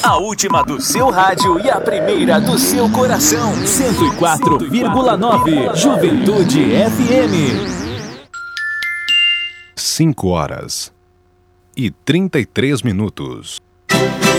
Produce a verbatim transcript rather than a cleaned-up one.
A última do seu rádio e a primeira do seu coração. cento e quatro vírgula nove Juventude F M. cinco horas e trinta e três minutos.